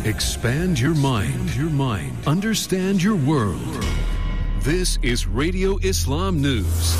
Expand your mind. Understand your world. This is Radio Islam News.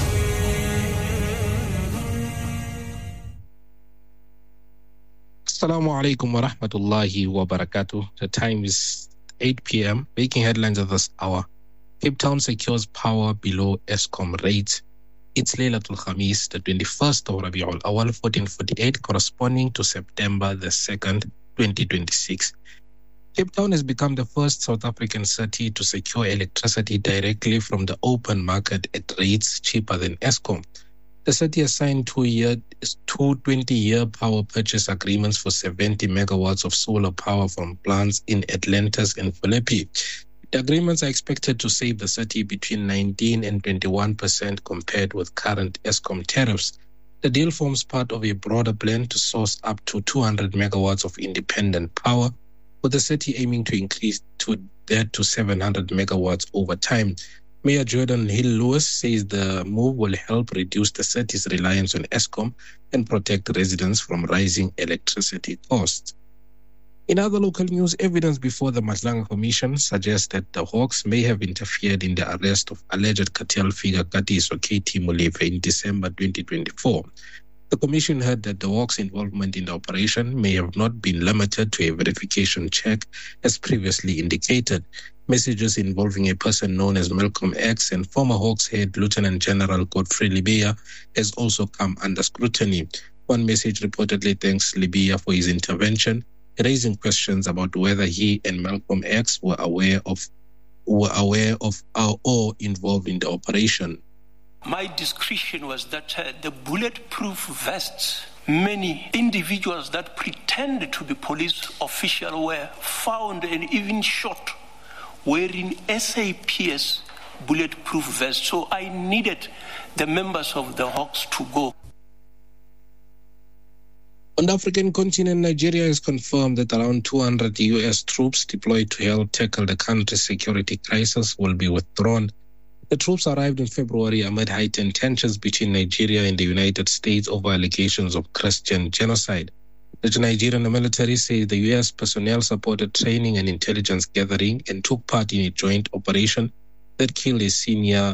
Assalamu alaikum wa rahmatullahi wa barakatuh. The time is 8 p.m. Making headlines at this hour. Cape Town secures power below Eskom rates. It's Laylatul Khamis, the 21st of Rabiul Awal, 1448, corresponding to September the 2nd, 2026. Cape Town has become the first South African city to secure electricity directly from the open market at rates cheaper than Eskom. The city has signed two 20-year power purchase agreements for 70 megawatts of solar power from plants in Atlantis and Philippi. The agreements are expected to save the city between 19 and 21% compared with current Eskom tariffs. The deal forms part of a broader plan to source up to 200 megawatts of independent power, with the city aiming to increase that to 700 megawatts over time. Mayor Jordan Hill-Lewis says the move will help reduce the city's reliance on Eskom and protect residents from rising electricity costs. In other local news, evidence before the Matlanga Commission suggests that the Hawks may have interfered in the arrest of alleged cartel figure Katiso KT Molefe in December 2024. The Commission heard that the Hawks' involvement in the operation may have not been limited to a verification check as previously indicated. Messages involving a person known as Malcolm X and former Hawks head Lieutenant General Godfrey Libya has also come under scrutiny. One message reportedly thanks Libya for his intervention, raising questions about whether he and Malcolm X were aware of or involved in the operation. My discretion was that the bulletproof vests many individuals that pretended to be police officials were found and even shot wearing SAPS bulletproof vests. So I needed the members of the Hawks to go. On the African continent, Nigeria has confirmed that around 200 U.S. troops deployed to help tackle the country's security crisis will be withdrawn. The troops arrived in February amid heightened tensions between Nigeria and the United States over allegations of Christian genocide. The Nigerian military says the U.S. personnel supported training and intelligence gathering and took part in a joint operation that killed a senior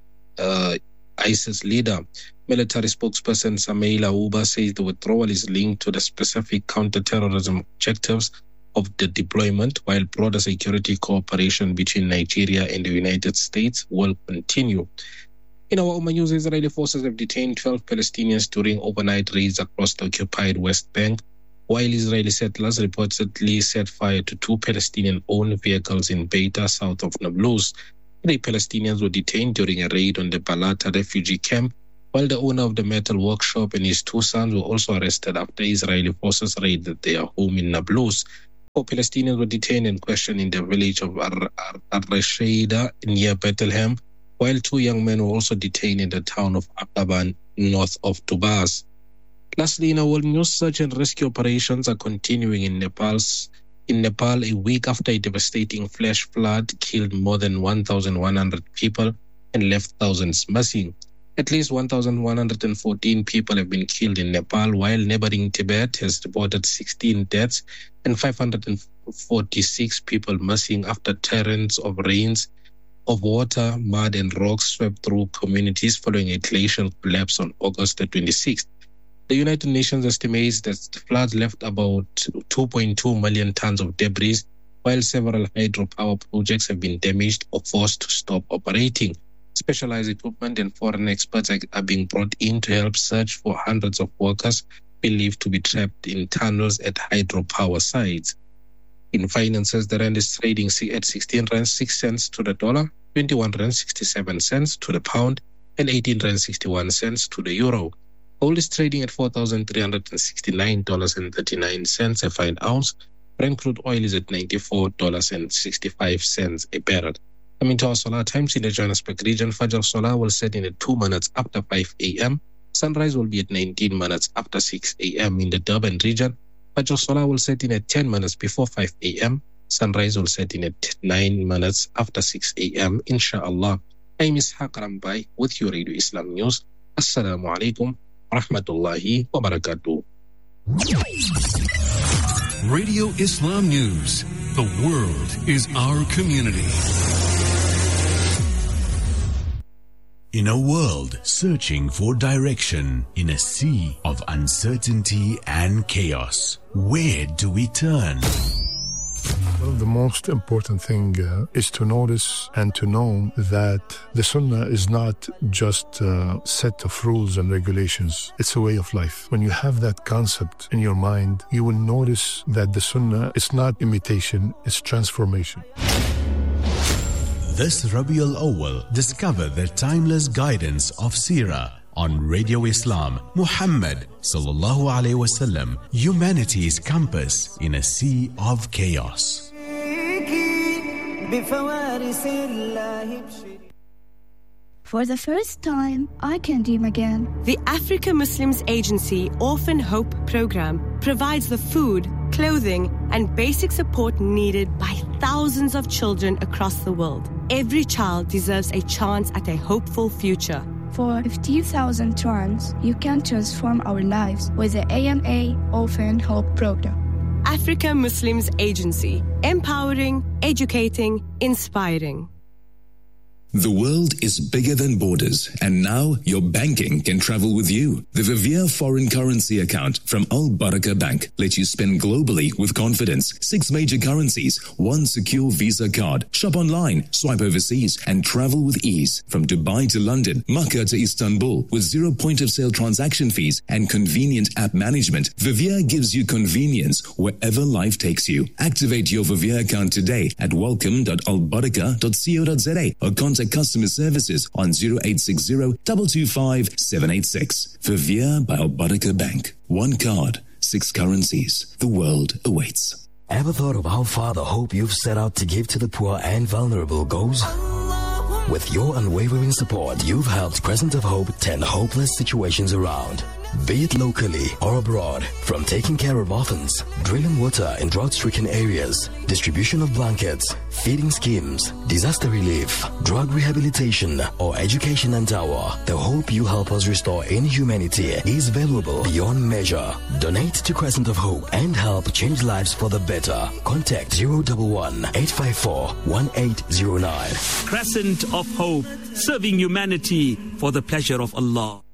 ISIS leader. Military spokesperson Samaila Uba says the withdrawal is linked to the specific counter-terrorism objectives of the deployment, while broader security cooperation between Nigeria and the United States will continue. In our Oman news, Israeli forces have detained 12 Palestinians during overnight raids across the occupied West Bank, while Israeli settlers reportedly set fire to 2 Palestinian-owned vehicles in Beita, south of Nablus. 3 Palestinians were detained during a raid on the Balata refugee camp, while the owner of the metal workshop and his 2 sons were also arrested after Israeli forces raided their home in Nablus. 4 Palestinians were detained and questioned in the village of Ar-Rashida near Bethlehem, while 2 young men were also detained in the town of Aqaba, north of Tubas. Lastly, in our world news, search and rescue operations are continuing in Nepal a week after a devastating flash flood killed more than 1,100 people and left thousands missing. At least 1,114 people have been killed in Nepal, while neighboring Tibet has reported 16 deaths and 546 people missing after torrents of rains of water, mud and rocks swept through communities following a glacial collapse on August the 26th. The United Nations estimates that the floods left about 2.2 million tons of debris, while several hydropower projects have been damaged or forced to stop operating. Specialized equipment and foreign experts are being brought in to help search for hundreds of workers believed to be trapped in tunnels at hydropower sites. In finances, the rand is trading at 16 rand 6 cents to the dollar, 21 rand 67 cents to the pound, and 18 rand 61 cents to the euro. Gold is trading at $4,369.39 a fine ounce. Brent crude oil is at $94.65 a barrel. Coming to our solar times in the Johannesburg region, Fajr Solar will set in at 2 minutes after 5 a.m. Sunrise will be at 19 minutes after 6 a.m. in the Durban region. Fajr Solar will set in at 10 minutes before 5 a.m. Sunrise will set in at 9 minutes after 6 a.m. Inshallah. I'm Ishaq Rambai with your Radio Islam News. Assalamu alaikum wa rahmatullahi wa barakatuh. Radio Islam News. The world is our community. In a world searching for direction, in a sea of uncertainty and chaos, where do we turn? Well, the most important thing is to notice and to know that the Sunnah is not just a set of rules and regulations. It's a way of life. When you have that concept in your mind, you will notice that the Sunnah is not imitation, it's transformation. This Rabiul Awwal, discover the timeless guidance of Seerah on Radio Islam. Muhammad sallallahu alaihi wasallam, humanity's compass in a sea of chaos. For the first time, I can dream again. The Africa Muslims Agency Orphan Hope Program provides the food, clothing, and basic support needed by thousands of children across the world. Every child deserves a chance at a hopeful future. For 50,000 rands, you can transform our lives with the AMA Orphan Hope Program. Africa Muslims Agency, empowering, educating, inspiring. The world is bigger than borders, and now your banking can travel with you. The Vivier foreign currency account from Al Baraka Bank lets you spend globally with confidence. 6 major currencies, 1 secure Visa card. Shop online, swipe overseas, and travel with ease. From Dubai to London, Makkah to Istanbul, with 0 point-of-sale transaction fees and convenient app management, Vivier gives you convenience wherever life takes you. Activate your Vivier account today at welcome.albaraka.co.za or contact customer services on 0860 225 786. Vivier by Al Baraka Bank. 1 card, 6 currencies. The world awaits. Ever thought of how far the hope you've set out to give to the poor and vulnerable goes? With your unwavering support, you've helped Crescent of Hope turn hopeless situations around. Be it locally or abroad, from taking care of orphans, drilling water in drought-stricken areas, distribution of blankets, feeding schemes, disaster relief, drug rehabilitation, or education and tower, the hope you help us restore in humanity is valuable beyond measure. Donate to Crescent of Hope and help change lives for the better. Contact 011-854-1809. Crescent of Hope, serving humanity for the pleasure of Allah.